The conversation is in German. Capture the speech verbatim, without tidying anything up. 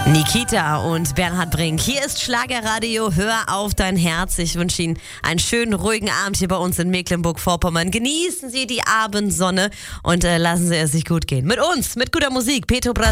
Nikita und Bernhard Brink. Hier ist Schlagerradio. Hör auf dein Herz. Ich wünsche Ihnen einen schönen, ruhigen Abend hier bei uns in Mecklenburg-Vorpommern. Genießen Sie die Abendsonne und äh, lassen Sie es sich gut gehen. Mit uns, mit guter Musik. Petro Bra